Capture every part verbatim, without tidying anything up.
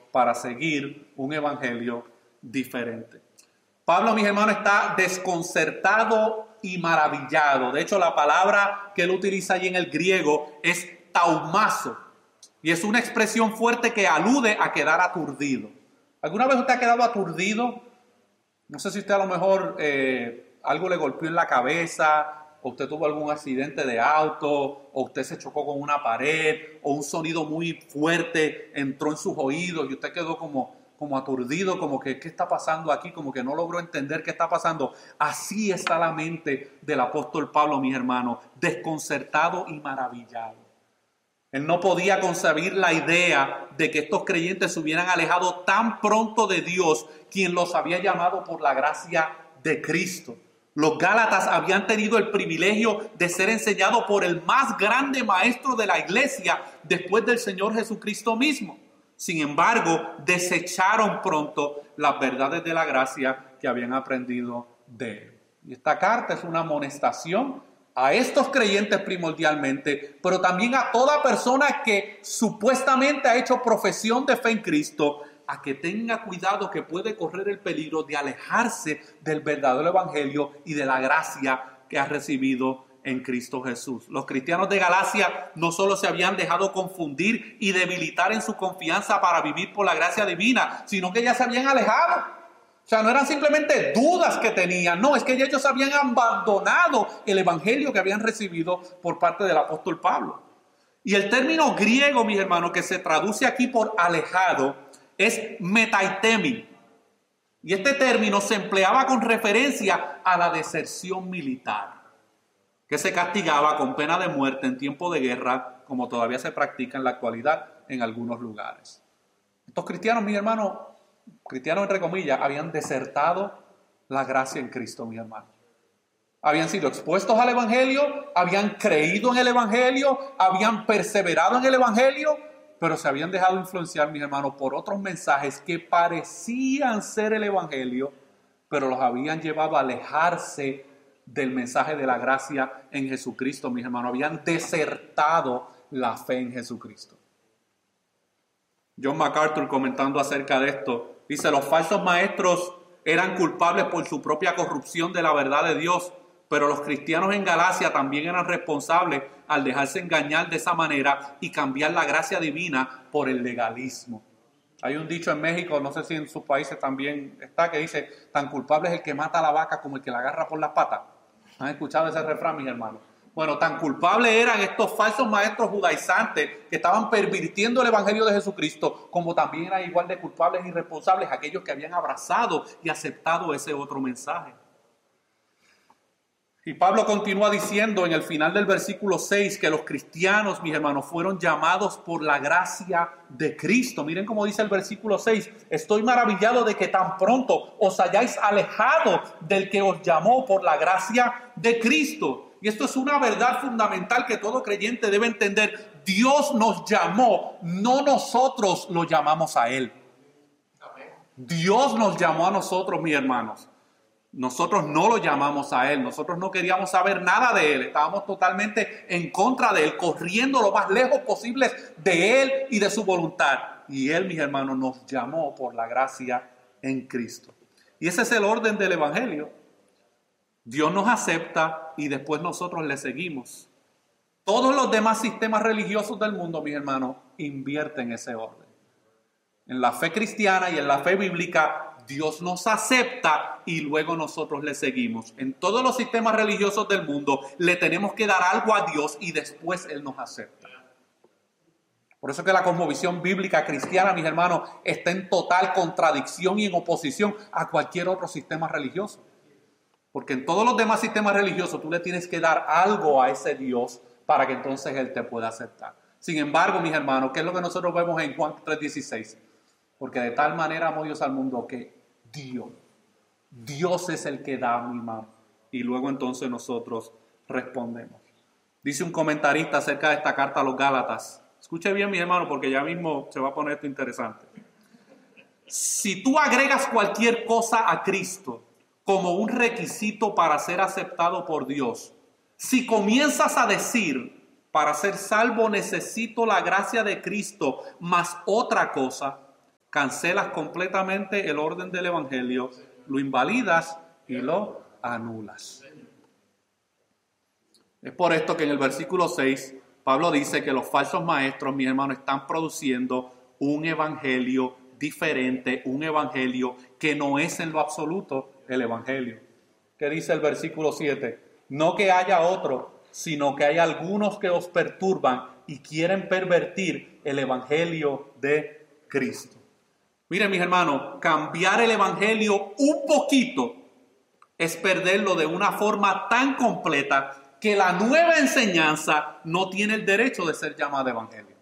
para seguir un evangelio diferente. Pablo, mis hermanos, está desconcertado y maravillado. De hecho, la palabra que él utiliza allí en el griego es taumazo. Y es una expresión fuerte que alude a quedar aturdido. ¿Alguna vez usted ha quedado aturdido? No sé si usted a lo mejor eh, algo le golpeó en la cabeza, o usted tuvo algún accidente de auto, o usted se chocó con una pared, o un sonido muy fuerte entró en sus oídos y usted quedó como, como aturdido, como que ¿qué está pasando aquí? Como que no logró entender qué está pasando. Así está la mente del apóstol Pablo, mis hermanos, desconcertado y maravillado. Él no podía concebir la idea de que estos creyentes se hubieran alejado tan pronto de Dios, quien los había llamado por la gracia de Cristo. Los Gálatas habían tenido el privilegio de ser enseñados por el más grande maestro de la iglesia después del Señor Jesucristo mismo. Sin embargo, desecharon pronto las verdades de la gracia que habían aprendido de él. Y esta carta es una amonestación a estos creyentes primordialmente, pero también a toda persona que supuestamente ha hecho profesión de fe en Cristo, a que tenga cuidado, que puede correr el peligro de alejarse del verdadero evangelio y de la gracia que ha recibido en Cristo Jesús. Los cristianos de Galacia no solo se habían dejado confundir y debilitar en su confianza para vivir por la gracia divina, sino que ya se habían alejado. O sea, no eran simplemente dudas que tenían, no, es que ellos habían abandonado el evangelio que habían recibido por parte del apóstol Pablo. Y el término griego, mis hermanos, que se traduce aquí por alejado, es metaitemi. Y este término se empleaba con referencia a la deserción militar, que se castigaba con pena de muerte en tiempo de guerra, como todavía se practica en la actualidad en algunos lugares. Estos cristianos, mis hermanos, cristianos entre comillas, habían desertado la gracia en Cristo, mis hermanos. Habían sido expuestos al evangelio, habían creído en el evangelio, habían perseverado en el evangelio, pero se habían dejado influenciar, mis hermanos, por otros mensajes que parecían ser el evangelio, pero los habían llevado a alejarse del mensaje de la gracia en Jesucristo, mis hermanos. Habían desertado la fe en Jesucristo. John MacArthur, comentando acerca de esto, dice: los falsos maestros eran culpables por su propia corrupción de la verdad de Dios, pero los cristianos en Galacia también eran responsables al dejarse engañar de esa manera y cambiar la gracia divina por el legalismo. Hay un dicho en México, no sé si en sus países también está, que dice: tan culpable es el que mata a la vaca como el que la agarra por las patas. ¿Han escuchado ese refrán, mis hermanos? Bueno, tan culpables eran estos falsos maestros judaizantes que estaban pervirtiendo el evangelio de Jesucristo, como también eran igual de culpables y responsables aquellos que habían abrazado y aceptado ese otro mensaje. Y Pablo continúa diciendo en el final del versículo seis que los cristianos, mis hermanos, fueron llamados por la gracia de Cristo. Miren cómo dice el versículo seis: estoy maravillado de que tan pronto os hayáis alejado del que os llamó por la gracia de Cristo. Y esto es una verdad fundamental que todo creyente debe entender. Dios nos llamó, no nosotros lo llamamos a Él. Dios nos llamó a nosotros, mis hermanos. Nosotros no lo llamamos a Él, nosotros no queríamos saber nada de Él, estábamos totalmente en contra de Él, corriendo lo más lejos posible de Él y de su voluntad. Y Él, mis hermanos, nos llamó por la gracia en Cristo. Y ese es el orden del evangelio. Dios nos acepta y después nosotros le seguimos. Todos los demás sistemas religiosos del mundo, mis hermanos, invierten ese orden. En la fe cristiana y en la fe bíblica, Dios nos acepta y luego nosotros le seguimos. En todos los sistemas religiosos del mundo le tenemos que dar algo a Dios y después Él nos acepta. Por eso que la cosmovisión bíblica cristiana, mis hermanos, está en total contradicción y en oposición a cualquier otro sistema religioso. Porque en todos los demás sistemas religiosos tú le tienes que dar algo a ese Dios para que entonces Él te pueda aceptar. Sin embargo, mis hermanos, ¿qué es lo que nosotros vemos en Juan tres dieciséis? Porque de tal manera amó Dios al mundo que Dios, Dios es el que da mi mano. Y luego entonces nosotros respondemos. Dice un comentarista acerca de esta carta a los Gálatas. Escuche bien, mi hermano, porque ya mismo se va a poner esto interesante. Si tú agregas cualquier cosa a Cristo como un requisito para ser aceptado por Dios, si comienzas a decir, para ser salvo necesito la gracia de Cristo más otra cosa, Cancelas completamente el orden del Evangelio, lo invalidas y lo anulas. Es por esto que en el versículo seis, Pablo dice que los falsos maestros, mis hermanos, están produciendo un evangelio diferente, un evangelio que no es en lo absoluto el evangelio. ¿Qué dice el versículo siete? No que haya otro, sino que hay algunos que os perturban y quieren pervertir el evangelio de Cristo. Miren, mis hermanos, cambiar el evangelio un poquito es perderlo de una forma tan completa que la nueva enseñanza no tiene el derecho de ser llamada evangelio.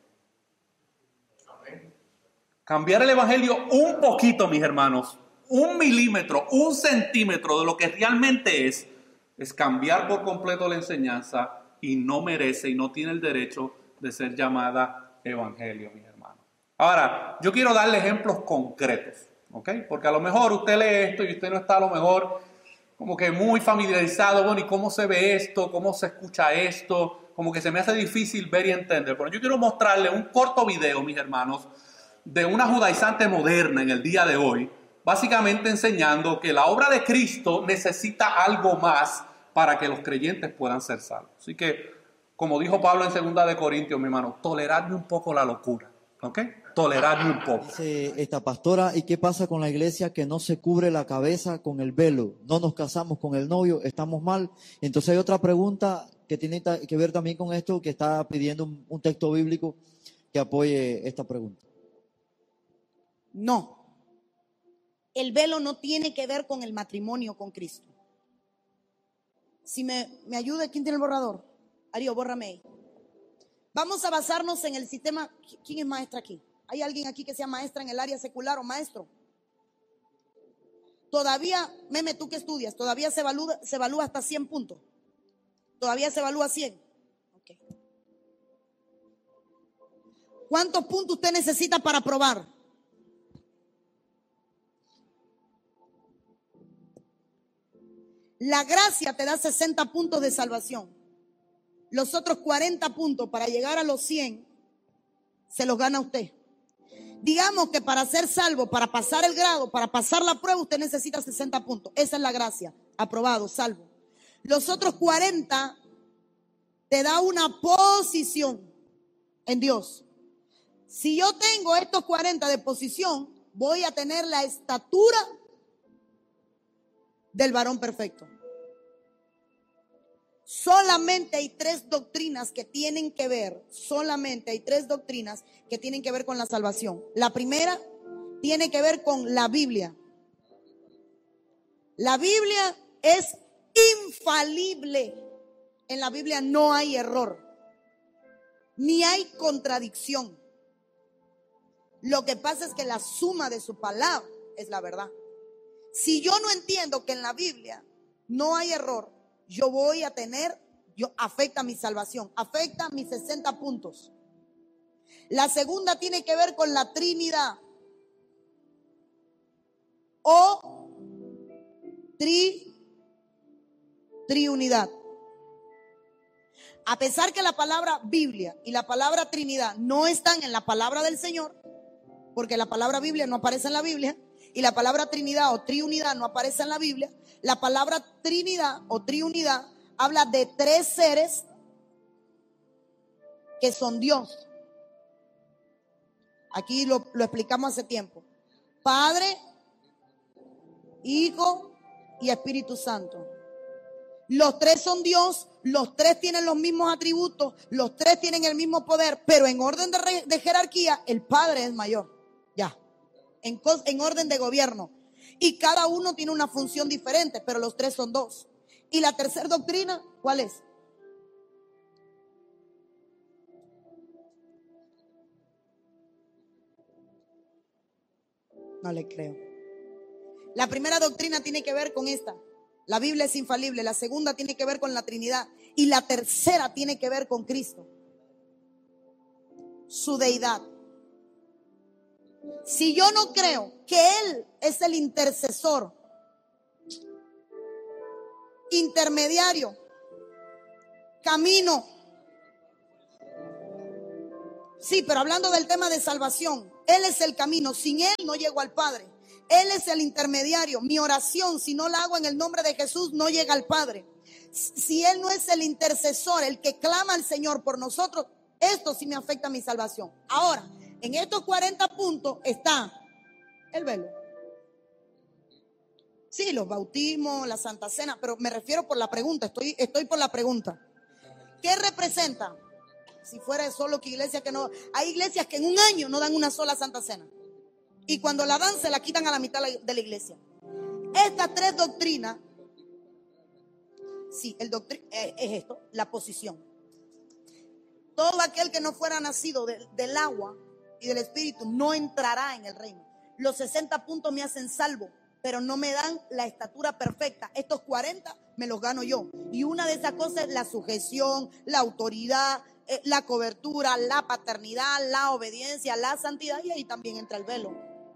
Cambiar el evangelio un poquito, mis hermanos, un milímetro, un centímetro de lo que realmente es, es cambiar por completo la enseñanza y no merece y no tiene el derecho de ser llamada evangelio, mis hermanos. Ahora, yo quiero darle ejemplos concretos, ¿ok? Porque a lo mejor usted lee esto y usted no está a lo mejor como que muy familiarizado, bueno, ¿y cómo se ve esto? ¿Cómo se escucha esto? Como que se me hace difícil ver y entender. Pero yo quiero mostrarle un corto video, mis hermanos, de una judaizante moderna en el día de hoy, básicamente enseñando que la obra de Cristo necesita algo más para que los creyentes puedan ser salvos. Así que, como dijo Pablo en segunda de Corintios, mi hermano, toleradme un poco la locura, ¿ok? Toleradme un poco. Dice esta pastora, ¿y qué pasa con la iglesia que no se cubre la cabeza con el velo? No nos casamos con el novio, estamos mal. Entonces hay otra pregunta que tiene que ver también con esto, que está pidiendo un, un texto bíblico que apoye esta pregunta. No. El velo no tiene que ver con el matrimonio con Cristo. Si me, me ayuda, ¿quién tiene el borrador? Ario, bórrame ahí. Vamos a basarnos en el sistema. ¿Quién es maestra aquí? ¿Hay alguien aquí que sea maestra en el área secular o maestro? Todavía, Meme, ¿tú qué estudias? ¿Todavía se evalúa, se evalúa hasta cien puntos? ¿Todavía se evalúa cien? Okay. ¿Cuántos puntos usted necesita para aprobar? La gracia te da sesenta puntos de salvación. Los otros cuarenta puntos para llegar a los cien se los gana usted. Digamos que para ser salvo, para pasar el grado, para pasar la prueba, usted necesita sesenta puntos. Esa es la gracia. Aprobado, salvo. Los otros cuarenta te da una posición en Dios. Si yo tengo estos cuarenta de posición, voy a tener la estatura del varón perfecto. Solamente hay tres doctrinas que tienen que ver, solamente hay tres doctrinas que tienen que ver con la salvación. La primera tiene que ver con la Biblia. La Biblia es infalible. En la Biblia no hay error, ni hay contradicción. Lo que pasa es que la suma de su palabra es la verdad. Si yo no entiendo que en la Biblia no hay error, yo voy a tener, yo afecta mi salvación, afecta mis sesenta puntos. La segunda tiene que ver con la Trinidad o tri, triunidad. A pesar que la palabra Biblia y la palabra Trinidad no están en la palabra del Señor, porque la palabra Biblia no aparece en la Biblia, y la palabra Trinidad o triunidad no aparece en la Biblia, la palabra Trinidad o triunidad habla de tres seres que son Dios. Aquí lo, lo explicamos hace tiempo. Padre, Hijo y Espíritu Santo. Los tres son Dios, los tres tienen los mismos atributos, los tres tienen el mismo poder, pero en orden de, re, de jerarquía, el Padre es mayor. Ya. En, en orden de gobierno. Y cada uno tiene una función diferente, pero los tres son dos. Y la tercera doctrina, ¿cuál es? No le creo. La primera doctrina tiene que ver con esta. La Biblia es infalible. La segunda tiene que ver con la Trinidad. Y la tercera tiene que ver con Cristo. Su deidad. Si yo no creo que Él es el intercesor, intermediario, camino Sí, pero hablando del tema de salvación, Él es el camino. Sin Él no llego al Padre. Él es el intermediario. Mi oración, si no la hago en el nombre de Jesús, no llega al Padre. Si Él no es el intercesor, el que clama al Señor por nosotros, esto sí me afecta a mi salvación. Ahora, en estos cuarenta puntos está el velo. Sí, los bautismos, la Santa Cena, pero me refiero por la pregunta, estoy, estoy por la pregunta. ¿Qué representa? Si fuera solo que iglesia que no, hay iglesias que en un año no dan una sola Santa Cena. Y cuando la dan, se la quitan a la mitad de la iglesia. Estas tres doctrinas, sí, el doctri- es, es esto, la posición. Todo aquel que no fuera nacido de, del agua y del espíritu no entrará en el reino. Los sesenta puntos me hacen salvo, pero no me dan la estatura perfecta. Estos cuarenta me los gano yo. Y una de esas cosas es la sujeción, la autoridad, eh, la cobertura, la paternidad, la obediencia, la santidad, y ahí también entra el velo.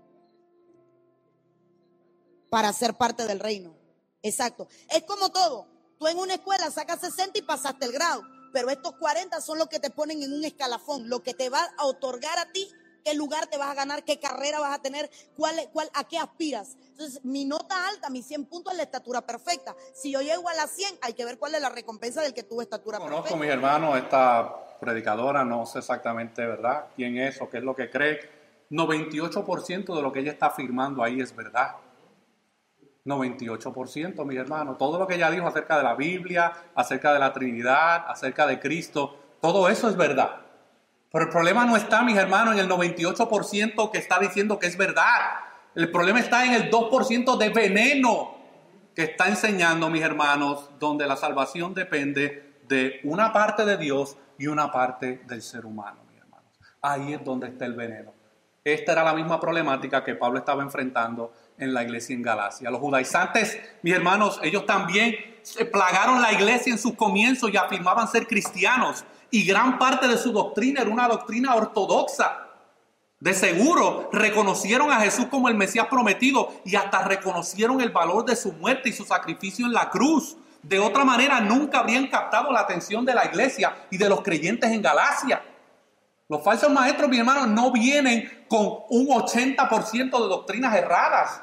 Para ser parte del reino. Exacto. Es como todo. Tú en una escuela sacas sesenta y pasaste el grado, pero estos cuarenta son los que te ponen en un escalafón, lo que te va a otorgar a ti qué lugar te vas a ganar, qué carrera vas a tener, cuál, cuál, a qué aspiras. Entonces, mi nota alta, mis cien puntos es la estatura perfecta. Si yo llego a las cien, hay que ver cuál es la recompensa del que tuvo estatura Conozco, perfecta. mis hermanos, esta predicadora, no sé exactamente, ¿verdad?, quién es o qué es lo que cree. noventa y ocho por ciento de lo que ella está afirmando ahí es verdad. noventa y ocho por ciento, mis hermanos. Todo lo que ella dijo acerca de la Biblia, acerca de la Trinidad, acerca de Cristo, todo eso es verdad. Pero el problema no está, mis hermanos, en el noventa y ocho por ciento que está diciendo que es verdad. El problema está en el dos por ciento de veneno que está enseñando, mis hermanos, donde la salvación depende de una parte de Dios y una parte del ser humano, mis hermanos. Ahí es donde está el veneno. Esta era la misma problemática que Pablo estaba enfrentando en la iglesia en Galacia. Los judaizantes, mis hermanos, ellos también se plagaron la iglesia en sus comienzos y afirmaban ser cristianos. Y gran parte de su doctrina era una doctrina ortodoxa. De seguro reconocieron a Jesús como el Mesías prometido y hasta reconocieron el valor de su muerte y su sacrificio en la cruz. De otra manera, nunca habrían captado la atención de la iglesia y de los creyentes en Galacia. Los falsos maestros, mis hermanos, no vienen con un ochenta por ciento de doctrinas erradas.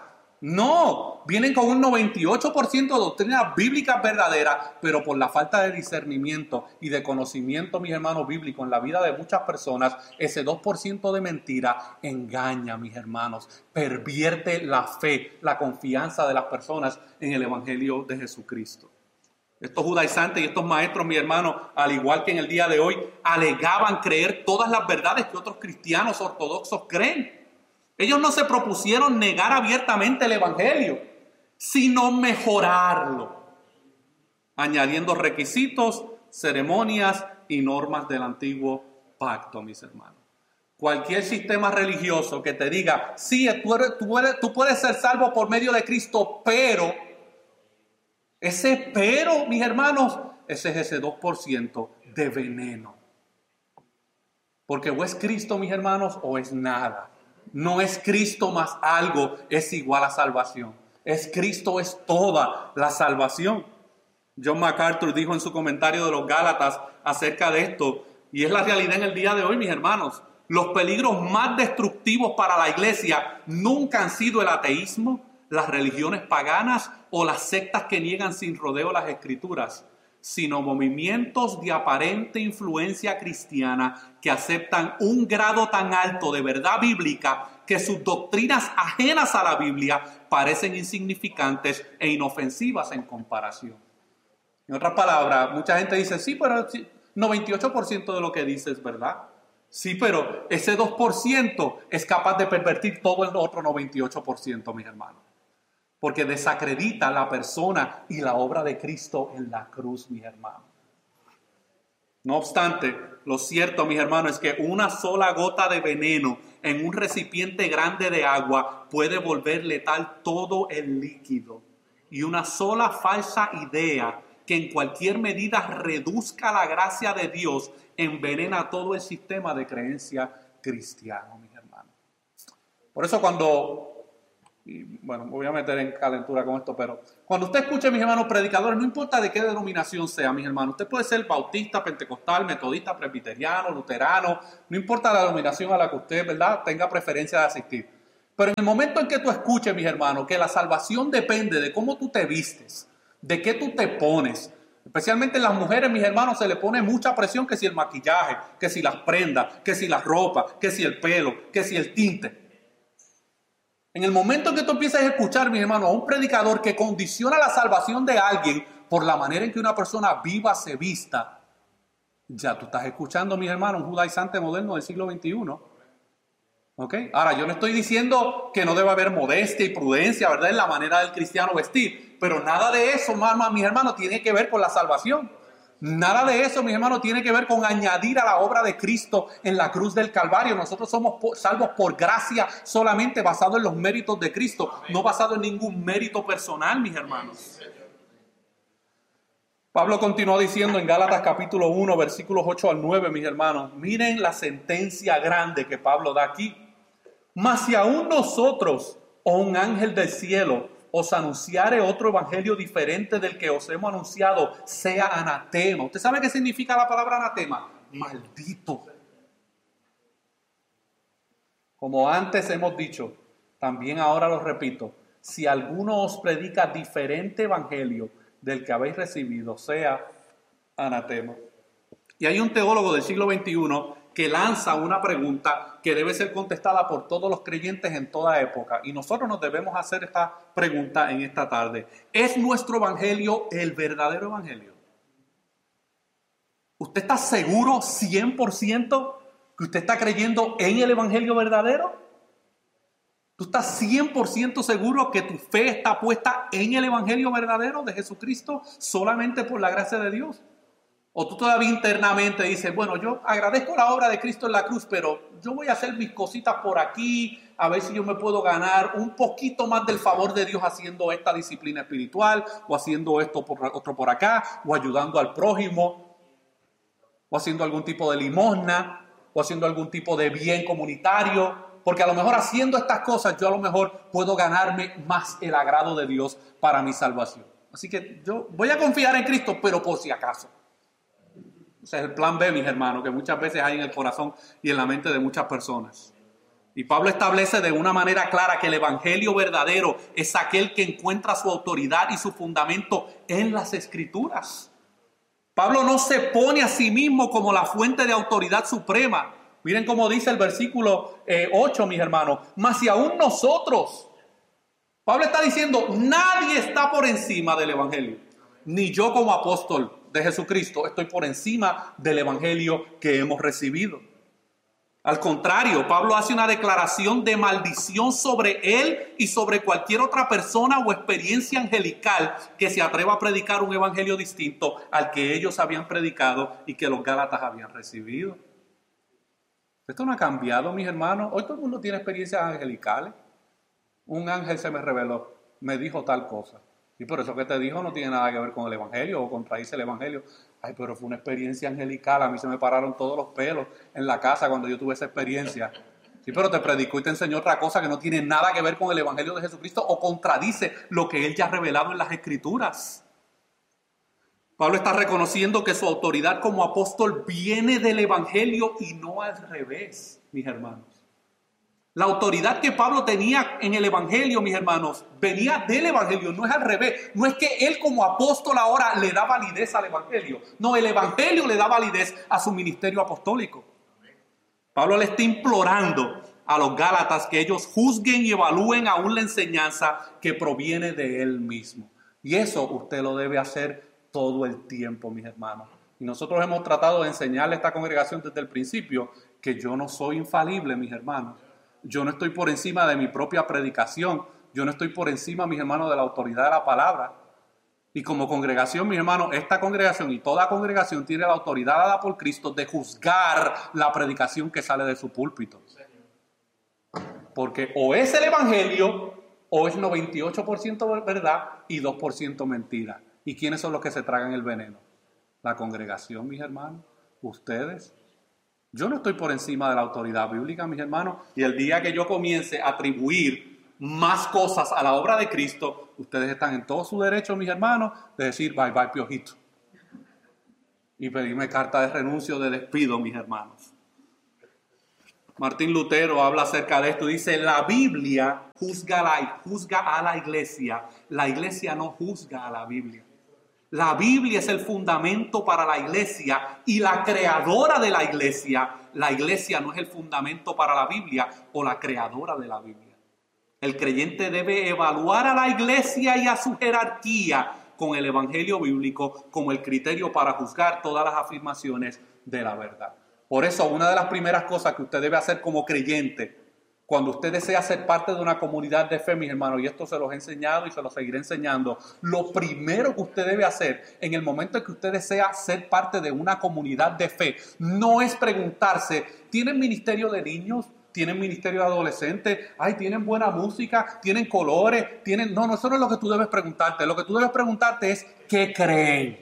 No, vienen con un noventa y ocho por ciento de doctrinas bíblicas verdaderas, pero por la falta de discernimiento y de conocimiento, mis hermanos, bíblico en la vida de muchas personas, ese dos por ciento de mentira engaña, mis hermanos, pervierte la fe, la confianza de las personas en el Evangelio de Jesucristo. Estos judaizantes y estos maestros, mi hermano, al igual que en el día de hoy, alegaban creer todas las verdades que otros cristianos ortodoxos creen. Ellos no se propusieron negar abiertamente el evangelio, sino mejorarlo, añadiendo requisitos, ceremonias y normas del antiguo pacto, mis hermanos. Cualquier sistema religioso que te diga, sí, tú, eres, tú, eres, tú puedes ser salvo por medio de Cristo, pero... Ese pero, mis hermanos, ese es ese dos por ciento de veneno. Porque o es Cristo, mis hermanos, o es nada. No es Cristo más algo, es igual a salvación. Es Cristo, es toda la salvación. John MacArthur dijo en su comentario de los Gálatas acerca de esto, y es la realidad en el día de hoy, mis hermanos. Los peligros más destructivos para la iglesia nunca han sido el ateísmo, las religiones paganas o las sectas que niegan sin rodeo las escrituras, sino movimientos de aparente influencia cristiana que aceptan un grado tan alto de verdad bíblica que sus doctrinas ajenas a la Biblia parecen insignificantes e inofensivas en comparación. En otras palabras, mucha gente dice, sí, pero noventa y ocho por ciento de lo que dice es verdad. Sí, pero ese dos por ciento es capaz de pervertir todo el otro noventa y ocho por ciento, mis hermanos. Porque desacredita la persona y la obra de Cristo en la cruz, mis hermanos. No obstante, lo cierto, mis hermanos, es que una sola gota de veneno en un recipiente grande de agua puede volver letal todo el líquido. Y una sola falsa idea que en cualquier medida reduzca la gracia de Dios envenena todo el sistema de creencia cristiano, mis hermanos. Por eso cuando y bueno, me voy a meter en calentura con esto, pero cuando usted escuche, mis hermanos, predicadores, no importa de qué denominación sea, mis hermanos, usted puede ser bautista, pentecostal, metodista, presbiteriano, luterano, no importa la denominación a la que usted, ¿verdad?, tenga preferencia de asistir. Pero en el momento en que tú escuches, mis hermanos, que la salvación depende de cómo tú te vistes, de qué tú te pones, especialmente en las mujeres, mis hermanos, se le pone mucha presión, que si el maquillaje, que si las prendas, que si la ropa, que si el pelo, que si el tinte. En el momento en que tú empieces a escuchar, mis hermanos, a un predicador que condiciona la salvación de alguien por la manera en que una persona viva se vista, ya tú estás escuchando, mis hermanos, un judaizante moderno del siglo veintiuno. ¿Ok? Ahora, yo no estoy diciendo que no debe haber modestia y prudencia, ¿verdad?, en la manera del cristiano vestir, pero nada de eso, mamá, mis hermanos, tiene que ver con la salvación. Nada de eso, mis hermanos, tiene que ver con añadir a la obra de Cristo en la cruz del Calvario. Nosotros somos salvos por gracia solamente basado en los méritos de Cristo, no basado en ningún mérito personal, mis hermanos. Pablo continuó diciendo en Gálatas capítulo uno, versículos ocho al nueve, mis hermanos, miren la sentencia grande que Pablo da aquí. Mas si aún nosotros o un ángel del cielo os anunciare otro evangelio diferente del que os hemos anunciado, sea anatema. ¿Usted sabe qué significa la palabra anatema? Maldito. Como antes hemos dicho, también ahora lo repito, si alguno os predica diferente evangelio del que habéis recibido, sea anatema. Y hay un teólogo del siglo veintiuno que lanza una pregunta que debe ser contestada por todos los creyentes en toda época. Y nosotros nos debemos hacer esta pregunta en esta tarde. ¿Es nuestro evangelio el verdadero evangelio? ¿Usted está seguro cien por ciento que usted está creyendo en el evangelio verdadero? ¿Tú estás cien por ciento seguro que tu fe está puesta en el evangelio verdadero de Jesucristo solamente por la gracia de Dios? ¿O tú todavía internamente dices, bueno, yo agradezco la obra de Cristo en la cruz, pero yo voy a hacer mis cositas por aquí, a ver si yo me puedo ganar un poquito más del favor de Dios haciendo esta disciplina espiritual, o haciendo esto por otro por acá, o ayudando al prójimo, o haciendo algún tipo de limosna, o haciendo algún tipo de bien comunitario? Porque a lo mejor haciendo estas cosas yo a lo mejor puedo ganarme más el agrado de Dios para mi salvación. Así que yo voy a confiar en Cristo, pero por si acaso. Ese es el plan B, mis hermanos, que muchas veces hay en el corazón y en la mente de muchas personas. Y Pablo establece de una manera clara que el evangelio verdadero es aquel que encuentra su autoridad y su fundamento en las Escrituras. Pablo no se pone a sí mismo como la fuente de autoridad suprema. Miren cómo dice el versículo eh, ocho, mis hermanos. Mas si aún nosotros, Pablo está diciendo, nadie está por encima del evangelio. Ni yo como apóstol de Jesucristo estoy por encima del evangelio que hemos recibido. Al contrario, Pablo hace una declaración de maldición sobre él y sobre cualquier otra persona o experiencia angelical que se atreva a predicar un evangelio distinto al que ellos habían predicado y que los gálatas habían recibido. Esto no ha cambiado, mis hermanos. Hoy todo el mundo tiene experiencias angelicales. Un ángel se me reveló, me dijo tal cosa. Y por eso que te dijo no tiene nada que ver con el evangelio o contradice el evangelio. Ay, pero fue una experiencia angelical. A mí se me pararon todos los pelos en la casa cuando yo tuve esa experiencia. Sí, pero te predicó y te enseñó otra cosa que no tiene nada que ver con el evangelio de Jesucristo o contradice lo que él ya ha revelado en las Escrituras. Pablo está reconociendo que su autoridad como apóstol viene del evangelio y no al revés, mis hermanos. La autoridad que Pablo tenía en el evangelio, mis hermanos, venía del evangelio, no es al revés. No es que él como apóstol ahora le da validez al evangelio. No, el evangelio le da validez a su ministerio apostólico. Pablo le está implorando a los gálatas que ellos juzguen y evalúen aún la enseñanza que proviene de él mismo. Y eso usted lo debe hacer todo el tiempo, mis hermanos. Y nosotros hemos tratado de enseñarle a esta congregación desde el principio que yo no soy infalible, mis hermanos. Yo no estoy por encima de mi propia predicación. Yo no estoy por encima, mis hermanos, de la autoridad de la palabra. Y como congregación, mis hermanos, esta congregación y toda congregación tiene la autoridad dada por Cristo de juzgar la predicación que sale de su púlpito. Porque o es el evangelio o es noventa y ocho por ciento verdad y dos por ciento mentira. ¿Y quiénes son los que se tragan el veneno? La congregación, mis hermanos, ustedes. Yo no estoy por encima de la autoridad bíblica, mis hermanos, y el día que yo comience a atribuir más cosas a la obra de Cristo, ustedes están en todo su derecho, mis hermanos, de decir bye bye piojito. Y pedirme carta de renuncio, de despido, mis hermanos. Martín Lutero habla acerca de esto. Dice, la Biblia juzga, la, juzga a la iglesia. La iglesia no juzga a la Biblia. La Biblia es el fundamento para la iglesia y la creadora de la iglesia. La iglesia no es el fundamento para la Biblia o la creadora de la Biblia. El creyente debe evaluar a la iglesia y a su jerarquía con el evangelio bíblico como el criterio para juzgar todas las afirmaciones de la verdad. Por eso, una de las primeras cosas que usted debe hacer como creyente, cuando usted desea ser parte de una comunidad de fe, mis hermanos, y esto se los he enseñado y se los seguiré enseñando, lo primero que usted debe hacer en el momento en que usted desea ser parte de una comunidad de fe, no es preguntarse, ¿tienen ministerio de niños? ¿Tienen ministerio de adolescentes? Ay, ¿tienen buena música? ¿Tienen colores? ¿Tienen...? No, no, eso no es lo que tú debes preguntarte. Lo que tú debes preguntarte es, ¿qué creen?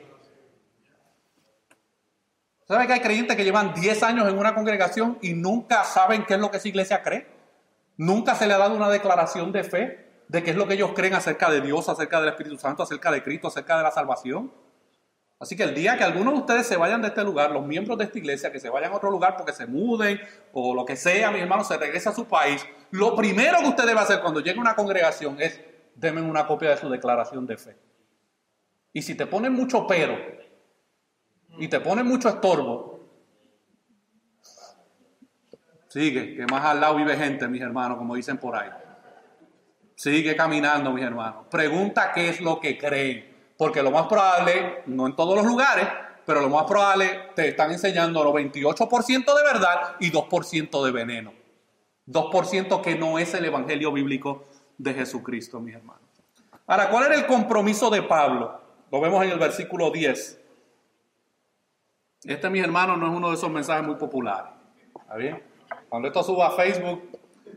¿Sabes que hay creyentes que llevan diez años en una congregación y nunca saben qué es lo que esa iglesia cree? Nunca se le ha dado una declaración de fe de qué es lo que ellos creen acerca de Dios, acerca del Espíritu Santo, acerca de Cristo, acerca de la salvación. Así que el día que algunos de ustedes se vayan de este lugar, los miembros de esta iglesia, que se vayan a otro lugar porque se muden o lo que sea, mis hermanos, se regrese a su país, lo primero que usted debe hacer cuando llegue a una congregación es, denme una copia de su declaración de fe. Y si te ponen mucho pero y te ponen mucho estorbo, sigue, que más al lado vive gente, mis hermanos, como dicen por ahí. Sigue caminando, mis hermanos. Pregunta qué es lo que creen. Porque lo más probable, no en todos los lugares, pero lo más probable te están enseñando los veintiocho por ciento de verdad y dos por ciento de veneno. dos por ciento que no es el evangelio bíblico de Jesucristo, mis hermanos. Ahora, ¿cuál era el compromiso de Pablo? Lo vemos en el versículo diez. Este, mis hermanos, no es uno de esos mensajes muy populares. ¿Está bien? Cuando esto suba a Facebook,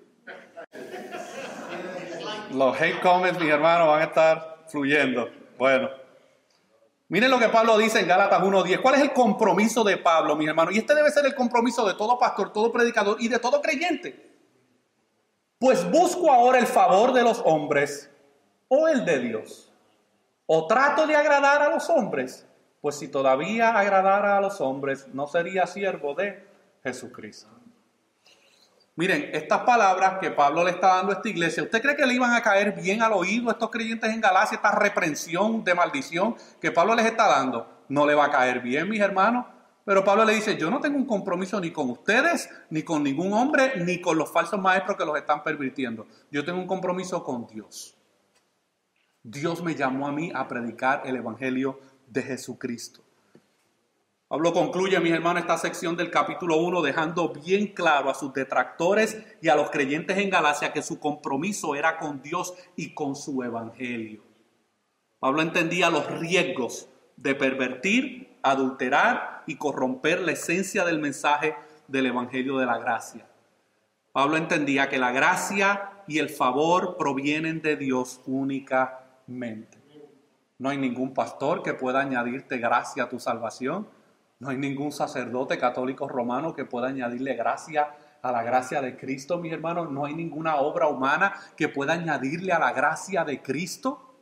los hate comments, mis hermanos, van a estar fluyendo. Bueno, miren lo que Pablo dice en Gálatas uno diez. ¿Cuál es el compromiso de Pablo, mis hermanos? Y este debe ser el compromiso de todo pastor, todo predicador y de todo creyente. Pues busco ahora el favor de los hombres o el de Dios. O trato de agradar a los hombres. Pues si todavía agradara a los hombres, no sería siervo de Jesucristo. Miren, estas palabras que Pablo le está dando a esta iglesia, ¿usted cree que le iban a caer bien al oído a estos creyentes en Galacia, esta reprensión de maldición que Pablo les está dando? No le va a caer bien, mis hermanos. Pero Pablo le dice, yo no tengo un compromiso ni con ustedes, ni con ningún hombre, ni con los falsos maestros que los están pervirtiendo. Yo tengo un compromiso con Dios. Dios me llamó a mí a predicar el evangelio de Jesucristo. Pablo concluye, mis hermanos, esta sección del capítulo uno dejando bien claro a sus detractores y a los creyentes en Galacia que su compromiso era con Dios y con su evangelio. Pablo entendía los riesgos de pervertir, adulterar y corromper la esencia del mensaje del evangelio de la gracia. Pablo entendía que la gracia y el favor provienen de Dios únicamente. No hay ningún pastor que pueda añadirte gracia a tu salvación. No hay ningún sacerdote católico romano que pueda añadirle gracia a la gracia de Cristo, mis hermanos. No hay ninguna obra humana que pueda añadirle a la gracia de Cristo.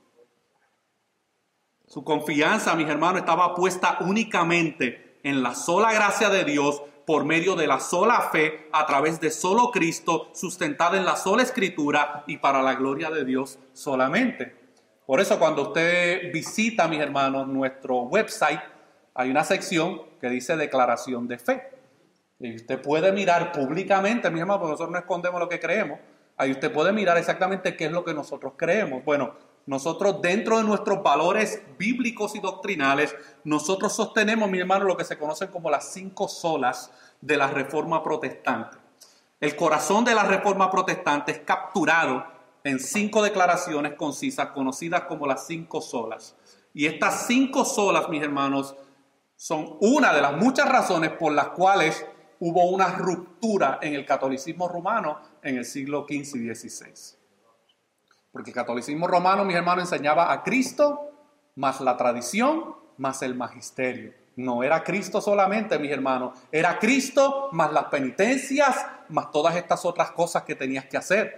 Su confianza, mis hermanos, estaba puesta únicamente en la sola gracia de Dios por medio de la sola fe, a través de solo Cristo, sustentada en la sola Escritura y para la gloria de Dios solamente. Por eso cuando usted visita, mis hermanos, nuestro website, hay una sección que dice declaración de fe. Y usted puede mirar públicamente, mis hermanos, porque nosotros no escondemos lo que creemos. Ahí usted puede mirar exactamente qué es lo que nosotros creemos. Bueno, nosotros dentro de nuestros valores bíblicos y doctrinales, nosotros sostenemos, mis hermanos, lo que se conocen como las cinco solas de la Reforma Protestante. El corazón de la Reforma Protestante es capturado en cinco declaraciones concisas, conocidas como las cinco solas. Y estas cinco solas, mis hermanos, son una de las muchas razones por las cuales hubo una ruptura en el catolicismo romano en el siglo quince y dieciséis. Porque el catolicismo romano, mis hermanos, enseñaba a Cristo más la tradición más el magisterio. No era Cristo solamente, mis hermanos, era Cristo más las penitencias más todas estas otras cosas que tenías que hacer.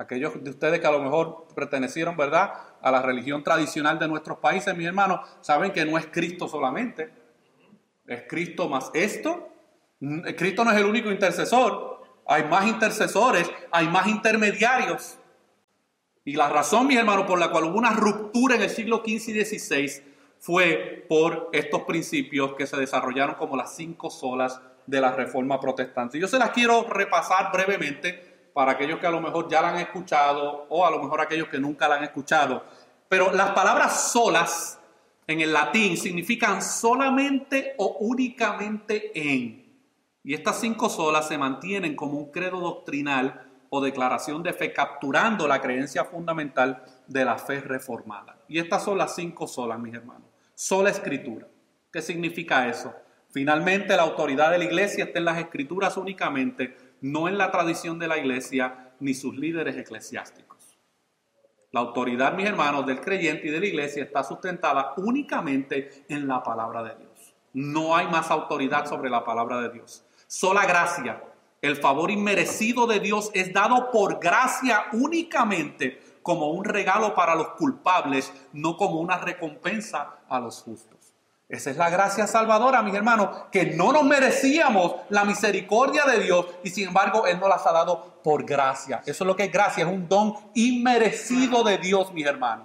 Aquellos de ustedes que a lo mejor pertenecieron, ¿verdad?, a la religión tradicional de nuestros países, mis hermanos, saben que no es Cristo solamente. Es Cristo más esto. Cristo no es el único intercesor. Hay más intercesores, hay más intermediarios. Y la razón, mis hermanos, por la cual hubo una ruptura en el siglo quince y dieciséis fue por estos principios que se desarrollaron como las cinco solas de la Reforma Protestante. Yo se las quiero repasar brevemente para aquellos que a lo mejor ya la han escuchado o a lo mejor aquellos que nunca la han escuchado. Pero las palabras solas en el latín significan solamente o únicamente en. Y estas cinco solas se mantienen como un credo doctrinal o declaración de fe, capturando la creencia fundamental de la fe reformada. Y estas son las cinco solas, mis hermanos. Sola Escritura. ¿Qué significa eso? Finalmente, la autoridad de la iglesia está en las Escrituras únicamente, no en la tradición de la iglesia ni sus líderes eclesiásticos. La autoridad, mis hermanos, del creyente y de la iglesia está sustentada únicamente en la palabra de Dios. No hay más autoridad sobre la palabra de Dios. Sola gracia, el favor inmerecido de Dios es dado por gracia únicamente como un regalo para los culpables, no como una recompensa a los justos. Esa es la gracia salvadora, mis hermanos, que no nos merecíamos la misericordia de Dios y sin embargo Él nos las ha dado por gracia. Eso es lo que es gracia, es un don inmerecido de Dios, mis hermanos.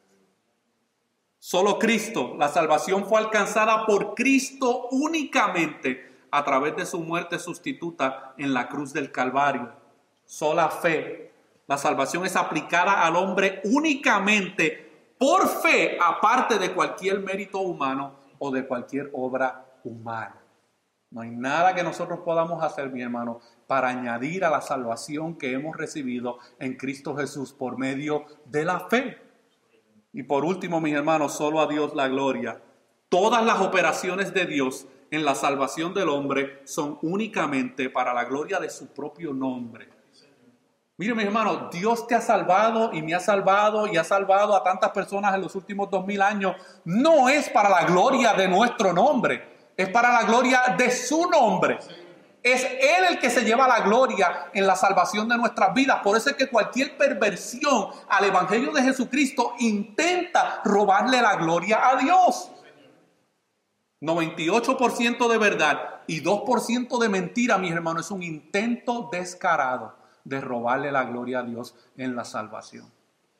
Solo Cristo, la salvación fue alcanzada por Cristo únicamente a través de su muerte sustituta en la cruz del Calvario. Sola fe. La salvación es aplicada al hombre únicamente por fe, aparte de cualquier mérito humano o de cualquier obra humana. No hay nada que nosotros podamos hacer, mi hermano, para añadir a la salvación que hemos recibido en Cristo Jesús por medio de la fe. Y por último, mis hermanos, solo a Dios la gloria. Todas las operaciones de Dios en la salvación del hombre son únicamente para la gloria de su propio nombre. Mire, mis hermanos, Dios te ha salvado y me ha salvado y ha salvado a tantas personas en los últimos dos mil años. No es para la gloria de nuestro nombre, es para la gloria de su nombre. Es Él el que se lleva la gloria en la salvación de nuestras vidas. Por eso es que cualquier perversión al Evangelio de Jesucristo intenta robarle la gloria a Dios. noventa y ocho por ciento de verdad y dos por ciento de mentira, mis hermanos, es un intento descarado de robarle la gloria a Dios en la salvación.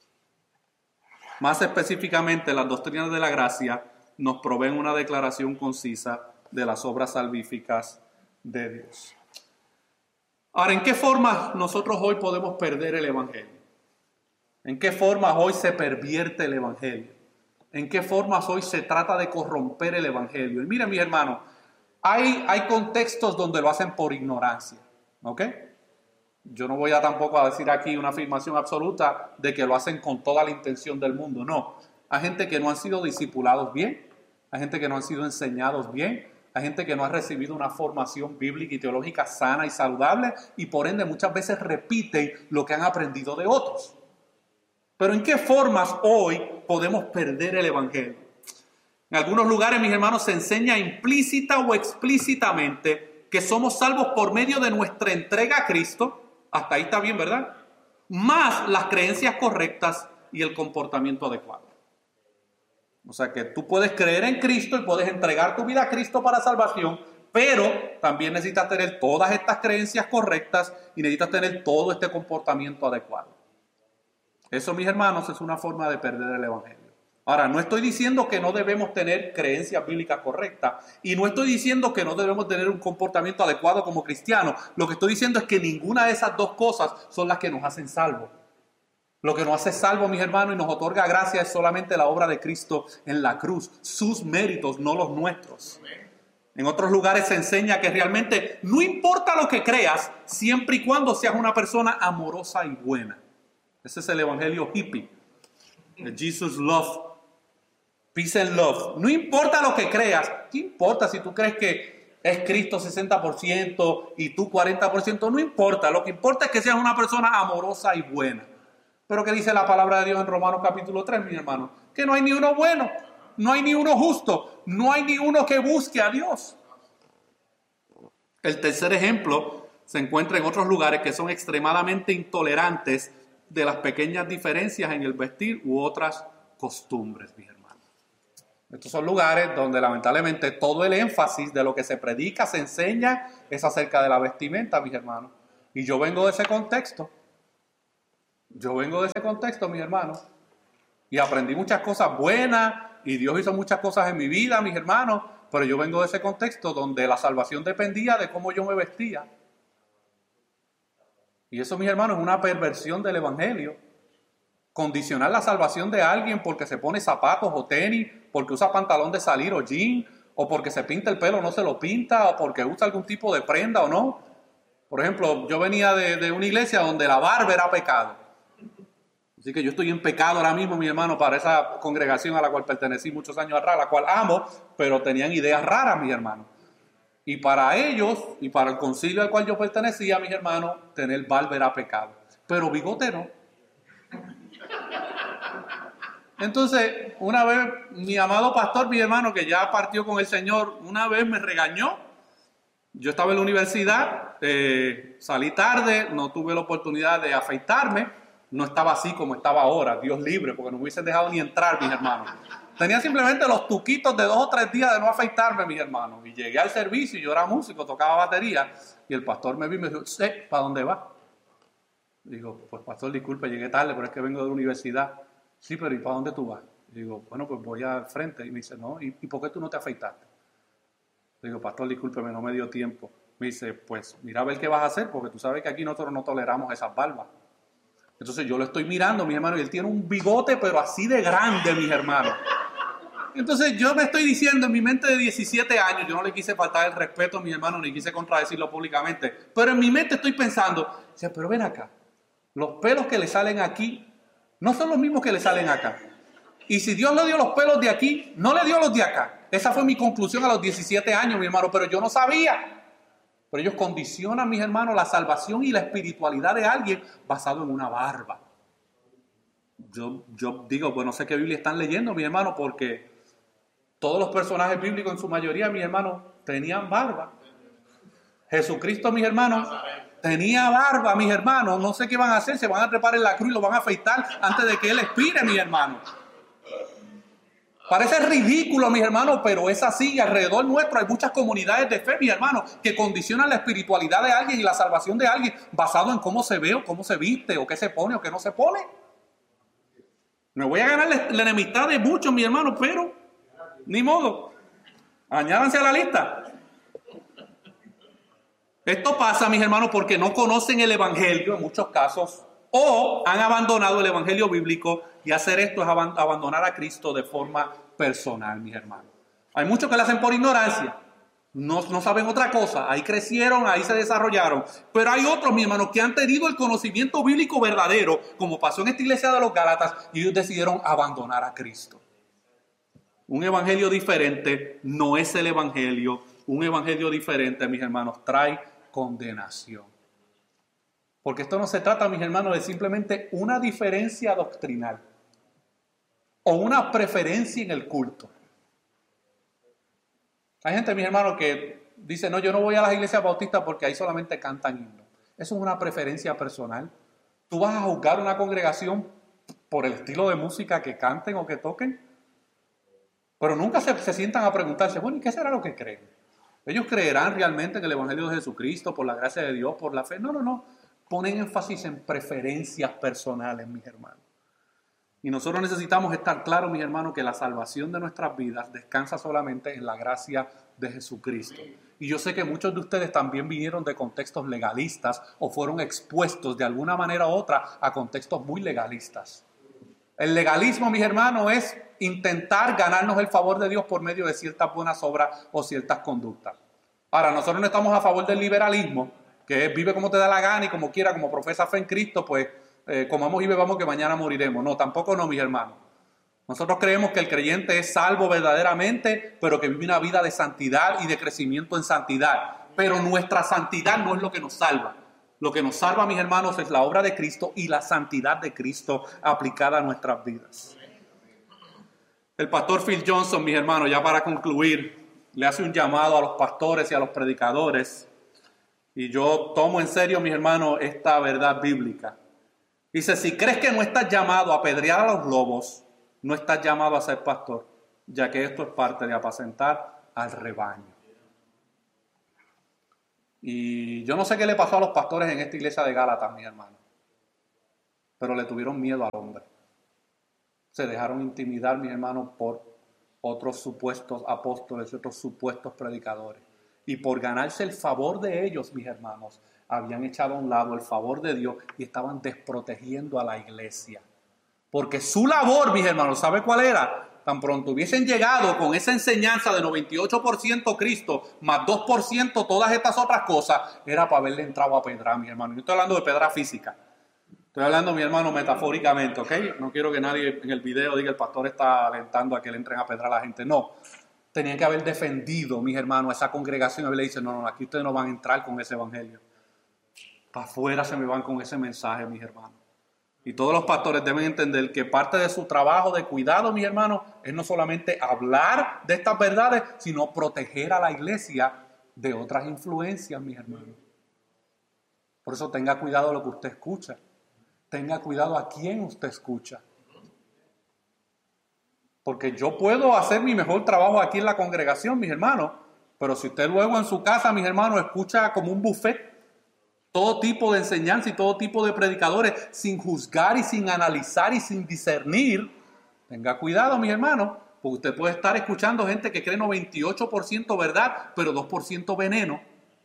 Más específicamente, las doctrinas de la gracia nos proveen una declaración concisa de las obras salvíficas de Dios. Ahora, ¿en qué forma nosotros hoy podemos perder el Evangelio? ¿En qué formas hoy se pervierte el Evangelio? ¿En qué formas hoy se trata de corromper el Evangelio? Y miren, mis hermanos, hay, hay contextos donde lo hacen por ignorancia, ¿ok? Yo no voy a tampoco a decir aquí una afirmación absoluta de que lo hacen con toda la intención del mundo, no. Hay gente que no han sido discipulados bien, hay gente que no han sido enseñados bien, hay gente que no ha recibido una formación bíblica y teológica sana y saludable y por ende muchas veces repiten lo que han aprendido de otros. Pero ¿en qué formas hoy podemos perder el Evangelio? En algunos lugares, mis hermanos, se enseña implícita o explícitamente que somos salvos por medio de nuestra entrega a Cristo. Hasta ahí está bien, ¿verdad? Más las creencias correctas y el comportamiento adecuado. O sea que tú puedes creer en Cristo y puedes entregar tu vida a Cristo para salvación, pero también necesitas tener todas estas creencias correctas y necesitas tener todo este comportamiento adecuado. Eso, mis hermanos, es una forma de perder el Evangelio. Ahora, no estoy diciendo que no debemos tener creencias bíblicas correctas y no estoy diciendo que no debemos tener un comportamiento adecuado como cristianos. Lo que estoy diciendo es que ninguna de esas dos cosas son las que nos hacen salvos. Lo que nos hace salvos, mis hermanos, y nos otorga gracia es solamente la obra de Cristo en la cruz. Sus méritos, no los nuestros. En otros lugares se enseña que realmente no importa lo que creas, siempre y cuando seas una persona amorosa y buena. Ese es el evangelio hippie. El Jesus Love. Peace and love. No importa lo que creas. ¿Qué importa si tú crees que es Cristo sesenta por ciento y tú cuarenta por ciento? No importa. Lo que importa es que seas una persona amorosa y buena. Pero ¿qué dice la palabra de Dios en Romanos capítulo tres, mi hermano? Que no hay ni uno bueno. No hay ni uno justo. No hay ni uno que busque a Dios. El tercer ejemplo se encuentra en otros lugares que son extremadamente intolerantes de las pequeñas diferencias en el vestir u otras costumbres, mis hermanos. Estos son lugares donde lamentablemente todo el énfasis de lo que se predica, se enseña, es acerca de la vestimenta, mis hermanos. Y yo vengo de ese contexto. Yo vengo de ese contexto, mis hermanos. Y aprendí muchas cosas buenas y Dios hizo muchas cosas en mi vida, mis hermanos. Pero yo vengo de ese contexto donde la salvación dependía de cómo yo me vestía. Y eso, mis hermanos, es una perversión del evangelio. Condicionar la salvación de alguien porque se pone zapatos o tenis, porque usa pantalón de salir o jean, o porque se pinta el pelo o no se lo pinta, o porque usa algún tipo de prenda o no. Por ejemplo, yo venía de, de una iglesia donde la barba era pecado. Así que yo estoy en pecado ahora mismo, mi hermano, para esa congregación a la cual pertenecí muchos años atrás, a la cual amo, pero tenían ideas raras, mis hermanos. Y para ellos, y para el concilio al cual yo pertenecía, mis hermanos, tener barba era pecado. Pero bigote no. Entonces, una vez, mi amado pastor, mi hermano, que ya partió con el Señor, una vez me regañó. Yo estaba en la universidad, eh, salí tarde, no tuve la oportunidad de afeitarme. No estaba así como estaba ahora, Dios libre, porque no me hubiesen dejado ni entrar, mis hermanos. Tenía simplemente los tuquitos de dos o tres días de no afeitarme, mis hermanos. Y llegué al servicio, y yo era músico, tocaba batería, y el pastor me vio y me dijo, sí, ¿para dónde va? Digo, pues pastor, disculpe, llegué tarde, pero es que vengo de la universidad. Sí, pero ¿y para dónde tú vas? Digo, bueno, pues voy al frente. Y me dice, no, ¿y, ¿y por qué tú no te afeitaste? Digo, pastor, discúlpeme, no me dio tiempo. Me dice, pues mira a ver qué vas a hacer, porque tú sabes que aquí nosotros no toleramos esas barbas. Entonces yo lo estoy mirando, mis hermanos, y él tiene un bigote, pero así de grande, mis hermanos. Entonces yo me estoy diciendo en mi mente de diecisiete años, yo no le quise faltar el respeto a mi hermano, ni quise contradecirlo públicamente, pero en mi mente estoy pensando, o sea, pero ven acá, los pelos que le salen aquí no son los mismos que le salen acá. Y si Dios le dio los pelos de aquí, no le dio los de acá. Esa fue mi conclusión a los diecisiete años, mi hermano, pero yo no sabía. Pero ellos condicionan, mis hermanos, la salvación y la espiritualidad de alguien basado en una barba. Yo, yo digo, pues no sé qué Biblia están leyendo, mis hermanos, porque todos los personajes bíblicos en su mayoría, mis hermanos, tenían barba. Jesucristo, mis hermanos, tenía barba, mis hermanos. No sé qué van a hacer, se van a trepar en la cruz y lo van a afeitar antes de que Él expire, mis hermanos. Parece ridículo, mis hermanos, pero es así. Alrededor nuestro hay muchas comunidades de fe, mis hermanos, que condicionan la espiritualidad de alguien y la salvación de alguien basado en cómo se ve o cómo se viste o qué se pone o qué no se pone. Me voy a ganar la enemistad de muchos, mis hermanos, pero ni modo. Añádanse a la lista. Esto pasa, mis hermanos, porque no conocen el evangelio en muchos casos o han abandonado el evangelio bíblico, y hacer esto es abandonar a Cristo de forma personal, mis hermanos. Hay muchos que lo hacen por ignorancia, no, no saben otra cosa, ahí crecieron, ahí se desarrollaron, pero hay otros, mis hermanos, que han tenido el conocimiento bíblico verdadero, como pasó en esta iglesia de los Gálatas, y ellos decidieron abandonar a Cristo. Un evangelio diferente no es el evangelio, un evangelio diferente, mis hermanos, trae condenación. Porque esto no se trata, mis hermanos, de simplemente una diferencia doctrinal o una preferencia en el culto. Hay gente, mis hermanos, que dice, no, yo no voy a las iglesias bautistas porque ahí solamente cantan himnos. Eso es una preferencia personal. ¿Tú vas a juzgar una congregación por el estilo de música que canten o que toquen? Pero nunca se, se sientan a preguntarse, bueno, ¿y qué será lo que creen? ¿Ellos creerán realmente en el evangelio de Jesucristo por la gracia de Dios, por la fe? No, no, no. Ponen énfasis en preferencias personales, mis hermanos. Y nosotros necesitamos estar claros, mis hermanos, que la salvación de nuestras vidas descansa solamente en la gracia de Jesucristo. Y yo sé que muchos de ustedes también vinieron de contextos legalistas o fueron expuestos de alguna manera u otra a contextos muy legalistas. El legalismo, mis hermanos, es intentar ganarnos el favor de Dios por medio de ciertas buenas obras o ciertas conductas. Ahora, nosotros no estamos a favor del liberalismo, que es vive como te da la gana y como quiera, como profesa fe en Cristo, pues eh, comamos y bebamos que mañana moriremos. No, tampoco no, mis hermanos. Nosotros creemos que el creyente es salvo verdaderamente, pero que vive una vida de santidad y de crecimiento en santidad. Pero nuestra santidad no es lo que nos salva. Lo que nos salva, mis hermanos, es la obra de Cristo y la santidad de Cristo aplicada a nuestras vidas. El pastor Phil Johnson, mis hermanos, ya para concluir, le hace un llamado a los pastores y a los predicadores. Y yo tomo en serio, mis hermanos, esta verdad bíblica. Dice, si crees que no estás llamado a apedrear a los lobos, no estás llamado a ser pastor, ya que esto es parte de apacentar al rebaño. Y yo no sé qué le pasó a los pastores en esta iglesia de Gálatas, mi hermano, pero le tuvieron miedo al hombre. Se dejaron intimidar, mis hermanos, por otros supuestos apóstoles y otros supuestos predicadores. Y por ganarse el favor de ellos, mis hermanos, habían echado a un lado el favor de Dios y estaban desprotegiendo a la iglesia. Porque su labor, mis hermanos, ¿sabe cuál era? Tan pronto hubiesen llegado con esa enseñanza de noventa y ocho por ciento Cristo, más dos por ciento todas estas otras cosas, era para haberle entrado a pedrar, mis hermanos. Yo estoy hablando de pedra física. Estoy hablando, mi hermano, metafóricamente, ¿ok? No quiero que nadie en el video diga el pastor está alentando a que le entren a pedrar a la gente. No. Tenían que haber defendido, mis hermanos, a esa congregación. Y le dicen, no, no, aquí ustedes no van a entrar con ese evangelio. Para afuera se me van con ese mensaje, mis hermanos. Y todos los pastores deben entender que parte de su trabajo de cuidado, mis hermanos, es no solamente hablar de estas verdades, sino proteger a la iglesia de otras influencias, mis hermanos. Por eso tenga cuidado de lo que usted escucha. Tenga cuidado a quién usted escucha. Porque yo puedo hacer mi mejor trabajo aquí en la congregación, mis hermanos, pero si usted luego en su casa, mis hermanos, escucha como un buffet todo tipo de enseñanza y todo tipo de predicadores sin juzgar y sin analizar y sin discernir, tenga cuidado, mis hermanos, porque usted puede estar escuchando gente que cree noventa y ocho por ciento verdad, pero dos por ciento veneno.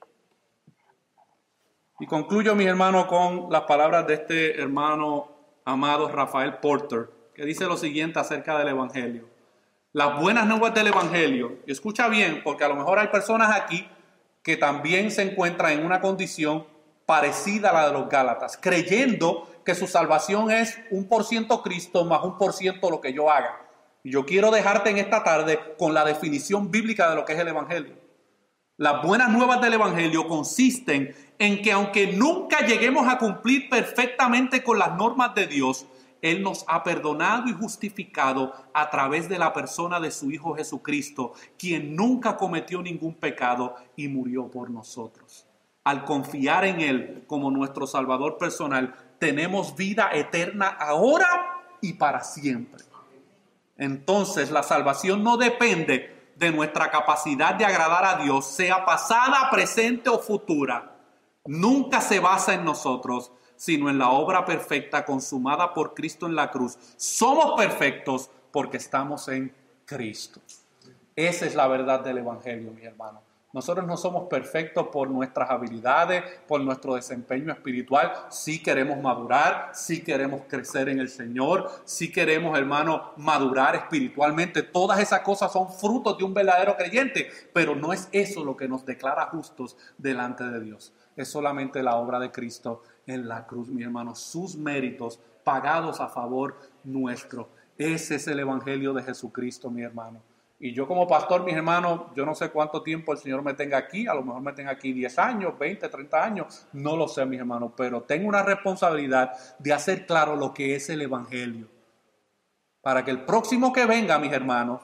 Y concluyo, mis hermanos, con las palabras de este hermano amado Rafael Porter, que dice lo siguiente acerca del evangelio. Las buenas nuevas del evangelio, y escucha bien, porque a lo mejor hay personas aquí que también se encuentran en una condición parecida a la de los Gálatas, creyendo que su salvación es un por ciento Cristo más un por ciento lo que yo haga. Y yo quiero dejarte en esta tarde con la definición bíblica de lo que es el evangelio. Las buenas nuevas del evangelio consisten en que aunque nunca lleguemos a cumplir perfectamente con las normas de Dios, Él nos ha perdonado y justificado a través de la persona de su Hijo Jesucristo, quien nunca cometió ningún pecado y murió por nosotros. Al confiar en Él como nuestro Salvador personal, tenemos vida eterna ahora y para siempre. Entonces, la salvación no depende de nuestra capacidad de agradar a Dios, sea pasada, presente o futura. Nunca se basa en nosotros, sino en la obra perfecta consumada por Cristo en la cruz. Somos perfectos porque estamos en Cristo. Esa es la verdad del evangelio, mis hermanos. Nosotros no somos perfectos por nuestras habilidades, por nuestro desempeño espiritual. Sí queremos madurar, sí queremos crecer en el Señor, sí queremos, hermano, madurar espiritualmente. Todas esas cosas son frutos de un verdadero creyente, pero no es eso lo que nos declara justos delante de Dios. Es solamente la obra de Cristo en la cruz, mis hermanos, sus méritos pagados a favor nuestro. Ese es el evangelio de Jesucristo, mi hermano. Y yo como pastor, mis hermanos, yo no sé cuánto tiempo el Señor me tenga aquí, a lo mejor me tenga aquí diez años, veinte, treinta años, no lo sé, mis hermanos, pero tengo una responsabilidad de hacer claro lo que es el evangelio, para que el próximo que venga, mis hermanos,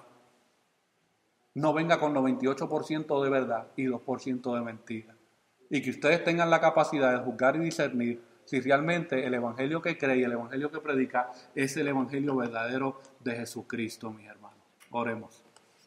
no venga con noventa y ocho por ciento de verdad y dos por ciento de mentira, y que ustedes tengan la capacidad de juzgar y discernir si realmente el evangelio que cree y el evangelio que predica es el evangelio verdadero de Jesucristo, mis hermanos. Oremos.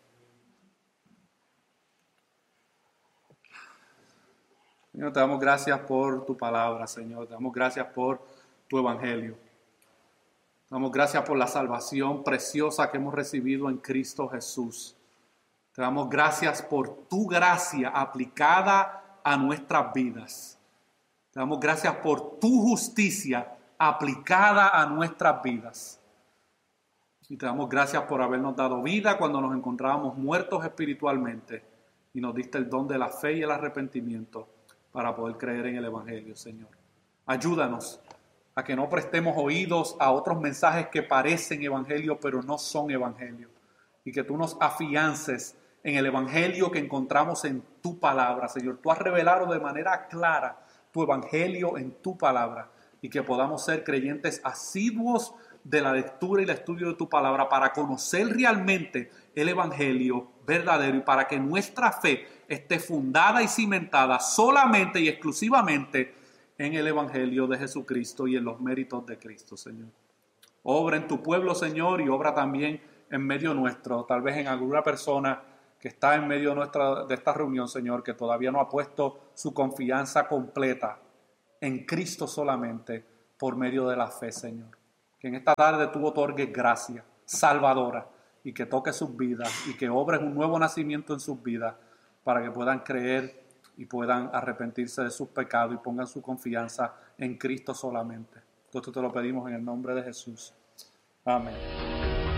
Señor, te damos gracias por tu palabra, Señor. Te damos gracias por tu evangelio. Te damos gracias por la salvación preciosa que hemos recibido en Cristo Jesús. Te damos gracias por tu gracia aplicada a nuestras vidas. Te damos gracias por tu justicia aplicada a nuestras vidas. Y te damos gracias por habernos dado vida cuando nos encontrábamos muertos espiritualmente y nos diste el don de la fe y el arrepentimiento para poder creer en el evangelio, Señor. Ayúdanos a que no prestemos oídos a otros mensajes que parecen evangelio, pero no son evangelio. Y que tú nos afiances en el evangelio que encontramos en tu palabra, Señor. Tú has revelado de manera clara tu evangelio en tu palabra y que podamos ser creyentes asiduos de la lectura y el estudio de tu palabra para conocer realmente el evangelio verdadero y para que nuestra fe esté fundada y cimentada solamente y exclusivamente en el Evangelio de Jesucristo y en los méritos de Cristo, Señor. Obra en tu pueblo, Señor, y obra también en medio nuestro, tal vez en alguna persona que está en medio de, nuestra, de esta reunión, Señor, que todavía no ha puesto su confianza completa en Cristo solamente por medio de la fe, Señor. Que en esta tarde tú otorgues gracia salvadora y que toques sus vidas y que obres un nuevo nacimiento en sus vidas para que puedan creer y puedan arrepentirse de sus pecados y pongan su confianza en Cristo solamente. Todo esto te lo pedimos en el nombre de Jesús. Amén.